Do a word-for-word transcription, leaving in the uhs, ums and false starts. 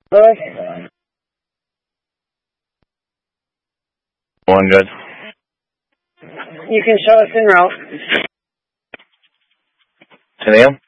Really? Going good. You can show us en route. ten a.m.?